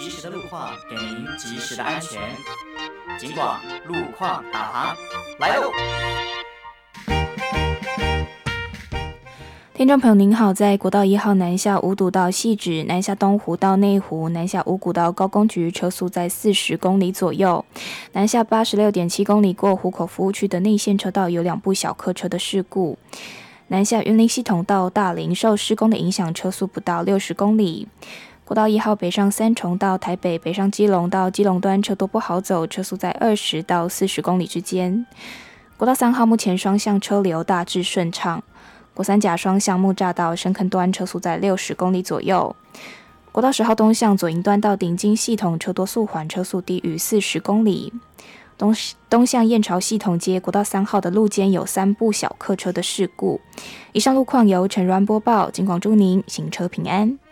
及时的路况，给您及时的安全。警广路况导航来喽！ 听众朋友您好，在国道1号南下五堵到汐止、南下东湖到内湖、南下五股到高工局，车速在40公里左右；南下86.7公里过湖口服务区的内线车道有2部小客车的事故；南下云林系统到大林受施工的影响，车速不到60公里。国道1号北上三重到台北，北上基隆到基隆端车多不好走，车速在20到40公里之间。国道3号目前双向车流大致顺畅。国三甲双向木栅到深坑端车速在60公里左右。国道10号东向左营端到顶金系统车多速缓，车速低于40公里。东向燕巢系统街国道3号的路肩有3部小客车的事故。以上路况由陈软播报，警广祝您行车平安。